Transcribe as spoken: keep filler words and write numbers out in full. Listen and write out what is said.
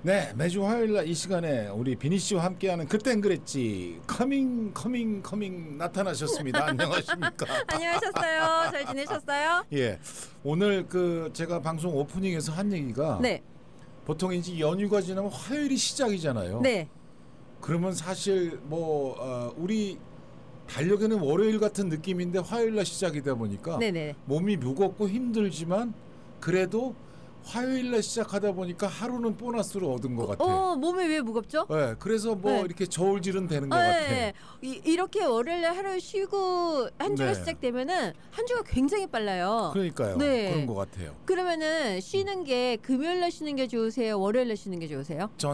네, 매주 화요일 날 이 시간에 우리 비니 씨와 함께하는 그땐 그랬지. 커밍 커밍 커밍 나타나셨습니다. 안녕하십니까? 안녕하셨어요. 잘 지내셨어요? 예. 오늘 그 제가 방송 오프닝에서 한 얘기가 네. 보통 이제 연휴가 지나면 화요일이 시작이잖아요. 네. 그러면 사실 뭐 어, 우리 달력에는 월요일 같은 느낌인데 화요일 날 시작이다 보니까 네네. 몸이 무겁고 힘들지만 그래도 화요일 날 시작하다 보니까 하루는 보너스로 얻은 것 같아요. 어, 몸이 왜 무겁죠? 네, 그래서 뭐 네. 이렇게 저울질은 되는 것 아, 같아요. 네. 이, 이렇게 월요일에 하루 쉬고 한 주가 네. 시작되면은 한 주가 굉장히 빨라요. 그러니까요. 네. 그런 것 같아요. 그러면은 쉬는 게 금요일날 쉬는 게 좋으세요? 월요일날 쉬는 게 좋으세요? 전